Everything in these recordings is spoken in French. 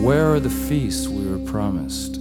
Where are the feasts we were promised?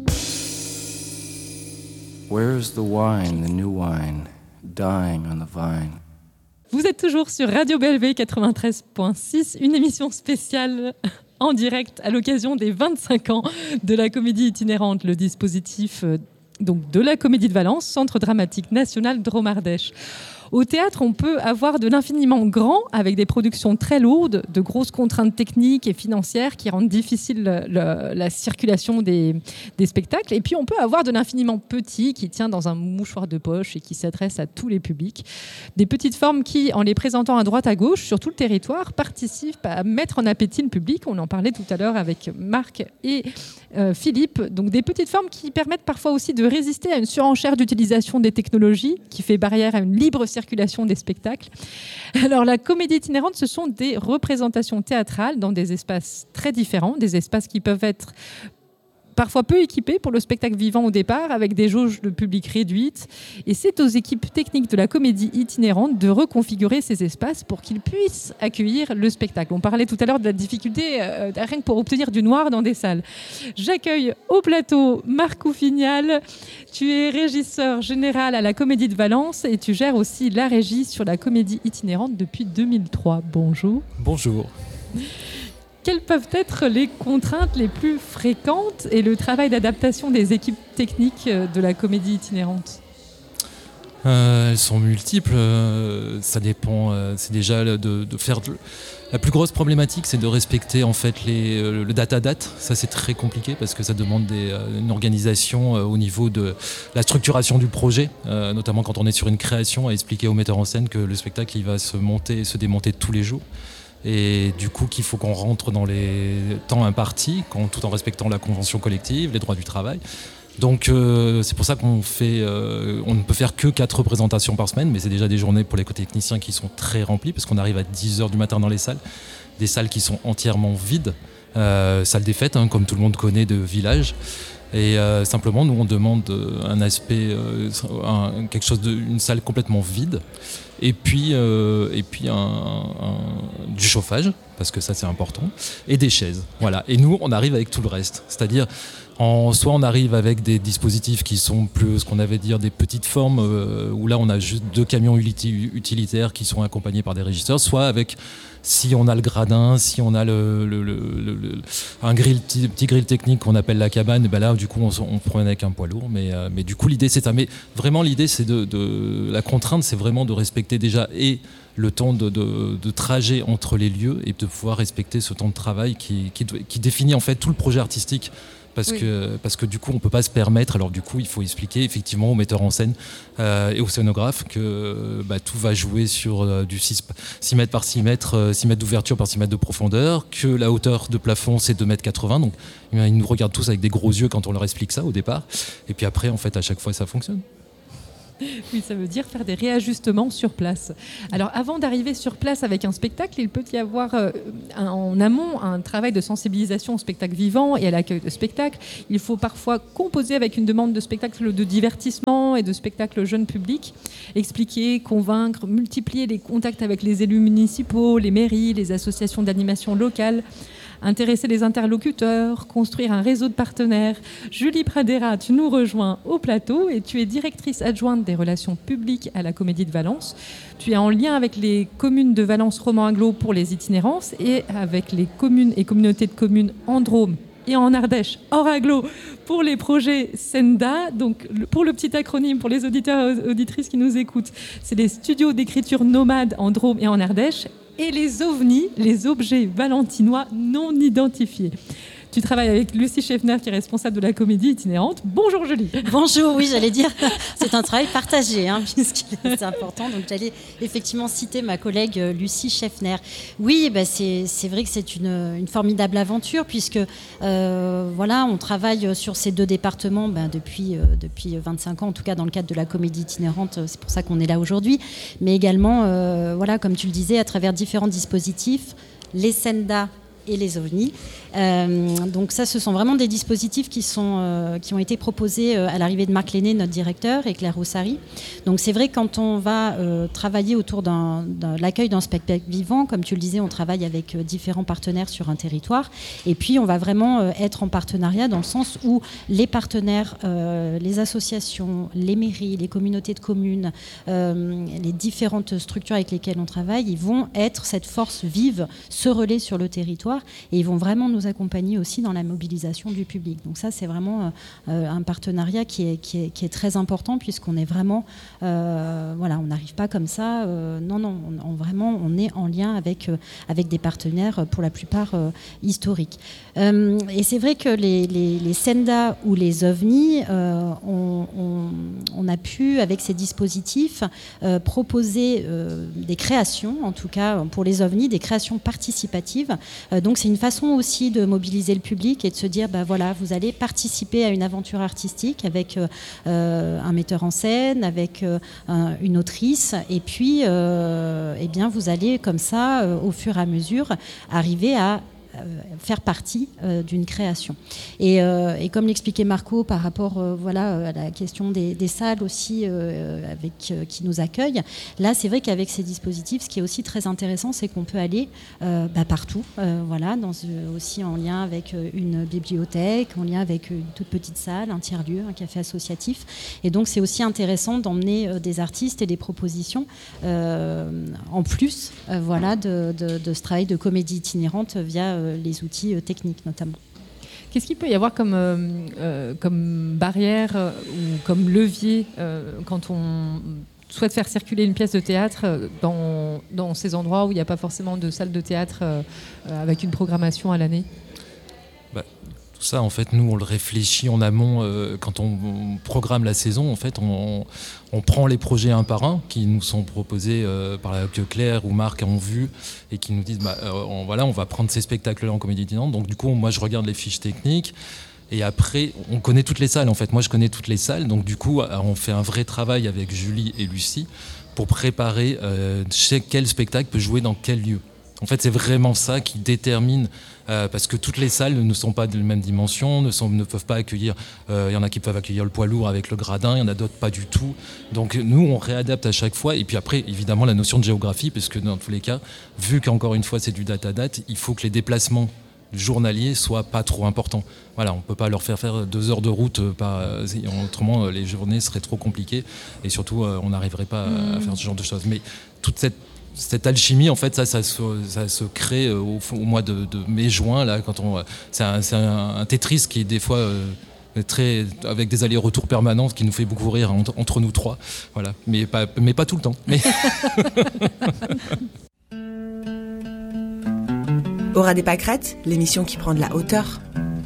Where's the wine, the new wine, dying on the vine? Vous êtes toujours sur Radio BLV 93.6, une émission spéciale en direct à l'occasion des 25 ans de la comédie itinérante, le dispositif donc de la Comédie de Valence, Centre dramatique national Drôme-Ardèche. Au théâtre, on peut avoir de l'infiniment grand, avec des productions très lourdes, de grosses contraintes techniques et financières qui rendent difficile la circulation des spectacles. Et puis, on peut avoir de l'infiniment petit, qui tient dans un mouchoir de poche et qui s'adresse à tous les publics. Des petites formes qui, en les présentant à droite à gauche, sur tout le territoire, participent à mettre en appétit le public. On en parlait tout à l'heure avec Marc et Philippe. Donc, des petites formes qui permettent parfois aussi de résister à une surenchère d'utilisation des technologies, qui fait barrière à une libre circulation des spectacles. Alors la comédie itinérante, ce sont des représentations théâtrales dans des espaces très différents, des espaces qui peuvent être parfois peu équipés pour le spectacle vivant au départ, avec des jauges de public réduites. Et c'est aux équipes techniques de la comédie itinérante de reconfigurer ces espaces pour qu'ils puissent accueillir le spectacle. On parlait tout à l'heure de la difficulté rien que pour obtenir du noir dans des salles. J'accueille au plateau Marc Coufignal. Tu es régisseur général à la Comédie de Valence et tu gères aussi la régie sur la comédie itinérante depuis 2003. Bonjour. Bonjour. Quelles peuvent être les contraintes les plus fréquentes et le travail d'adaptation des équipes techniques de la comédie itinérante ? Elles sont multiples. Ça dépend. C'est déjà de faire. La plus grosse problématique, c'est de respecter en fait le date-à-date. Ça, c'est très compliqué parce que ça demande une organisation au niveau de la structuration du projet, notamment quand on est sur une création, à expliquer au metteur en scène que le spectacle il va se monter et se démonter tous les jours. Et du coup qu'il faut qu'on rentre dans les temps impartis, tout en respectant la convention collective, les droits du travail. Donc c'est pour ça qu'on ne peut faire que 4 représentations par semaine, mais c'est déjà des journées pour les techniciens qui sont très remplies, parce qu'on arrive à 10h du matin dans les salles, des salles qui sont entièrement vides, salles des fêtes, comme tout le monde connaît, de village. Et simplement, nous, on demande un aspect, quelque chose une salle complètement vide, et puis du chauffage, parce que ça, c'est important, et des chaises. Voilà. Et nous, on arrive avec tout le reste. C'est-à-dire, soit on arrive avec des dispositifs qui sont plus, ce qu'on avait dire, des petites formes, où là, on a juste 2 camions utilitaires qui sont accompagnés par des régisseurs, soit avec... Si on a le gradin, si on a un petit grill technique qu'on appelle la cabane, et ben là du coup on promène avec un poids lourd. Mais du coup l'idée c'est ça. Mais vraiment l'idée c'est la contrainte, c'est vraiment de respecter déjà et le temps de trajet entre les lieux et de pouvoir respecter ce temps de travail qui définit en fait tout le projet artistique. Parce que du coup, on ne peut pas se permettre. Alors du coup, il faut expliquer effectivement aux metteurs en scène et aux scénographes que tout va jouer sur du 6 mètres par 6 mètres, 6 mètres d'ouverture par 6 mètres de profondeur, que la hauteur de plafond, c'est 2,80 m. Donc, ils nous regardent tous avec des gros yeux quand on leur explique ça au départ. Et puis après, en fait, à chaque fois, ça fonctionne. Oui, ça veut dire faire des réajustements sur place. Alors, avant d'arriver sur place avec un spectacle, il peut y avoir en amont un travail de sensibilisation au spectacle vivant et à l'accueil de spectacle. Il faut parfois composer avec une demande de spectacle de divertissement et de spectacle jeune public, expliquer, convaincre, multiplier les contacts avec les élus municipaux, les mairies, les associations d'animation locales, intéresser les interlocuteurs, construire un réseau de partenaires. Julie Pradera, tu nous rejoins au plateau et tu es directrice adjointe des relations publiques à la Comédie de Valence. Tu es en lien avec les communes de Valence Romans Agglo pour les itinérances et avec les communes et communautés de communes en Drôme et en Ardèche, hors agglo, pour les projets SENDA. Donc, pour le petit acronyme, pour les auditeurs et auditrices qui nous écoutent, c'est les studios d'écriture nomades en Drôme et en Ardèche, et les OVNI, les objets valentinois non identifiés. Tu travailles avec Lucie Scheffner, qui est responsable de la comédie itinérante. Bonjour Julie. Bonjour, oui, j'allais dire, c'est un travail partagé, puisque c'est important. Donc j'allais effectivement citer ma collègue Lucie Scheffner. Oui, c'est vrai que c'est une formidable aventure, puisque on travaille sur ces 2 départements depuis 25 ans, en tout cas dans le cadre de la comédie itinérante. C'est pour ça qu'on est là aujourd'hui. Mais également, comme tu le disais, à travers différents dispositifs, les SENDA et les ovnis. Donc ça, ce sont vraiment des dispositifs qui ont été proposés à l'arrivée de Marc Lenné, notre directeur, et Claire Roussari. Donc c'est vrai, quand on va travailler autour de l'accueil d'un spectacle vivant, comme tu le disais, on travaille avec différents partenaires sur un territoire. Et puis on va vraiment être en partenariat dans le sens où les partenaires, les associations, les mairies, les communautés de communes, les différentes structures avec lesquelles on travaille, ils vont être cette force vive, ce relais sur le territoire, et ils vont vraiment nous accompagner aussi dans la mobilisation du public. Donc ça, c'est vraiment un partenariat qui est très important, puisqu'on est vraiment, on n'arrive pas comme ça. On est en lien avec des partenaires, pour la plupart historiques. Et c'est vrai que les Senda ou les ovnis, on a pu, avec ces dispositifs, proposer des créations, en tout cas pour les ovnis, des créations participatives. Donc c'est une façon aussi de mobiliser le public et de se dire, vous allez participer à une aventure artistique avec un metteur en scène, avec une autrice, et puis vous allez comme ça, au fur et à mesure, arriver à faire partie d'une création. Et comme l'expliquait Marco par rapport à la question des salles aussi qui nous accueillent, là c'est vrai qu'avec ces dispositifs, ce qui est aussi très intéressant, c'est qu'on peut aller partout, aussi en lien avec une bibliothèque, en lien avec une toute petite salle, un tiers-lieu, un café associatif. Et donc c'est aussi intéressant d'emmener des artistes et des propositions en plus de ce travail de comédie itinérante via les outils techniques notamment. Qu'est-ce qu'il peut y avoir comme barrière ou comme levier quand on souhaite faire circuler une pièce de théâtre dans ces endroits où il n'y a pas forcément de salle de théâtre avec une programmation à l'année ? Tout ça, en fait, nous, on le réfléchit en amont quand on programme la saison. En fait, on prend les projets un par un qui nous sont proposés que Claire ou Marc ont vu et qui nous disent on va prendre ces spectacles-là en comédie itinérante. Donc, du coup, moi, je regarde les fiches techniques. Et après, on connaît toutes les salles. En fait, moi, je connais toutes les salles. Donc, du coup, on fait un vrai travail avec Julie et Lucie pour préparer quel spectacle peut jouer dans quel lieu. En fait, c'est vraiment ça qui détermine, parce que toutes les salles ne sont pas de la même dimension, ne peuvent pas accueillir, il y en a qui peuvent accueillir le poids lourd avec le gradin, il y en a d'autres pas du tout. Donc nous, on réadapte à chaque fois. Et puis après, évidemment, la notion de géographie, parce que dans tous les cas, vu qu'encore une fois, c'est du date-à-date, il faut que les déplacements journaliers soient pas trop importants. Voilà, on peut pas leur faire 2 heures de route, autrement les journées seraient trop compliquées et surtout on n'arriverait pas à faire ce genre de choses. Mais toute cette alchimie, en fait, ça se crée au mois de mai-juin, là, c'est un Tetris qui est des fois avec des allers-retours permanents, qui nous fait beaucoup rire entre nous trois, voilà. Mais pas tout le temps. Mais Aura des pâquerettes, l'émission qui prend de la hauteur.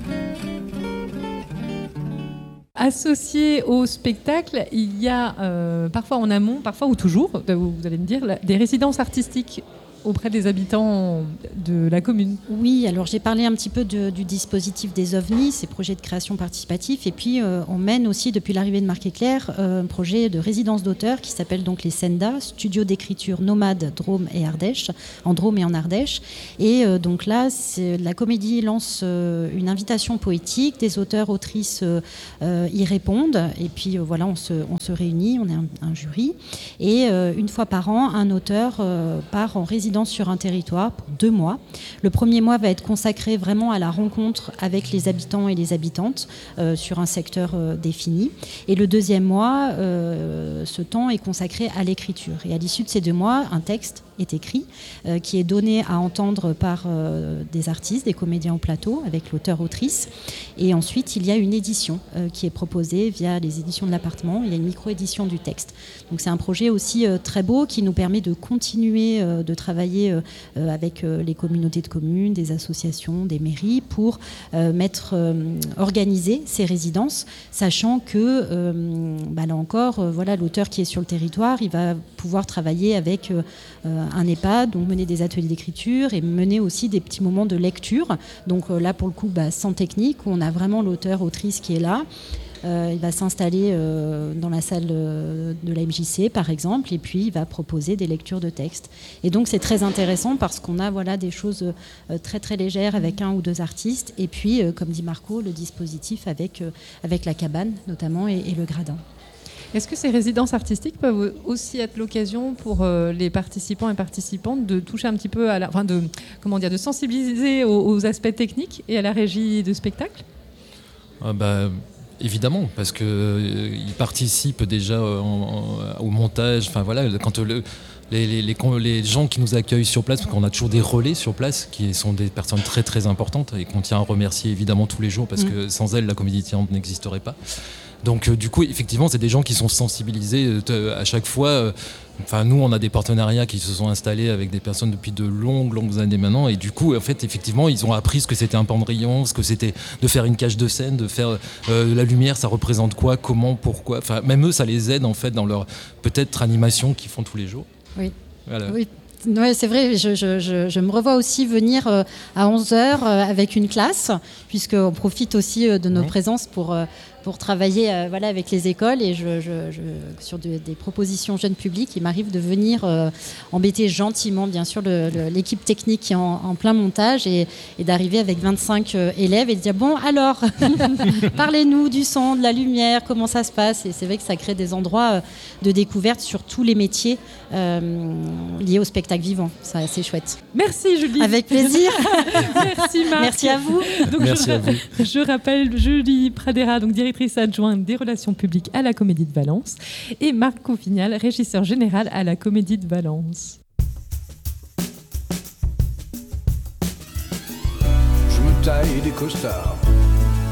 Associé au spectacle, il y a parfois en amont, parfois ou toujours, vous allez me dire, des résidences artistiques auprès des habitants de la commune. Oui, alors j'ai parlé un petit peu du dispositif des ovnis, ces projets de création participatif, et puis on mène aussi depuis l'arrivée de Marc et Claire un projet de résidence d'auteurs qui s'appelle donc les Senda, studio d'écriture nomade Drôme et Ardèche, en Drôme et en Ardèche. Et donc là, la comédie lance une invitation poétique, des auteurs, autrices y répondent, et puis on se réunit, on est un jury, et une fois par an, un auteur part en résidence sur un territoire pour 2 mois. Le premier mois va être consacré vraiment à la rencontre avec les habitants et les habitantes sur un secteur défini. Et le deuxième mois, ce temps est consacré à l'écriture. Et à l'issue de ces 2 mois, un texte est écrit, qui est donné à entendre par des artistes, des comédiens au plateau, avec l'auteur-autrice. Et ensuite, il y a une édition qui est proposée via les éditions de l'appartement. Il y a une micro-édition du texte. Donc c'est un projet aussi très beau qui nous permet de continuer de travailler avec les communautés de communes, des associations, des mairies, pour organiser ces résidences, sachant que, là encore, l'auteur qui est sur le territoire, il va pouvoir travailler avec un EHPAD, donc mener des ateliers d'écriture et mener aussi des petits moments de lecture. Donc là, pour le coup, sans technique, où on a vraiment l'auteur-autrice qui est là, Il va s'installer dans la salle de la MJC, par exemple, et puis il va proposer des lectures de textes. Et donc c'est très intéressant parce qu'on a des choses très très légères avec 1 ou 2 artistes, et puis, comme dit Marco, le dispositif avec la cabane notamment et le gradin. Est-ce que ces résidences artistiques peuvent aussi être l'occasion pour les participants et participantes de toucher un petit peu de sensibiliser aux aspects techniques et à la régie de spectacle ? Évidemment, parce qu'ils participent déjà au montage. Quand les gens qui nous accueillent sur place, parce qu'on a toujours des relais sur place, qui sont des personnes très très importantes et qu'on tient à remercier évidemment tous les jours, parce que sans elles, la Comédie Itinérante n'existerait pas. Donc du coup, effectivement, c'est des gens qui sont sensibilisés à chaque fois. Nous, on a des partenariats qui se sont installés avec des personnes depuis de longues années maintenant. Et du coup, en fait, effectivement, ils ont appris ce que c'était un pendrillon, ce que c'était de faire une cage de scène, de faire la lumière, ça représente quoi, comment, pourquoi. Même eux, ça les aide en fait dans leur peut-être animation qu'ils font tous les jours. Oui. Voilà. Oui. Ouais, c'est vrai, je me revois aussi venir à 11h avec une classe, puisqu'on profite aussi de nos présences pour travailler avec les écoles, et sur des propositions jeunes publics, il m'arrive de venir embêter gentiment, bien sûr, l'équipe technique qui est en plein montage, et d'arriver avec 25 élèves et de dire bon, alors, parlez-nous du son, de la lumière, comment ça se passe. Et c'est vrai que ça crée des endroits de découverte sur tous les métiers liés au spectacle vivant. Ça, c'est chouette. Merci Julie. Avec plaisir. Merci Marc. Merci à vous. Donc, merci à vous. Je rappelle Julie Pradera, donc directrice adjointe des relations publiques à la Comédie de Valence, et Marc Covignal, régisseur général à la Comédie de Valence. Je me taille des costards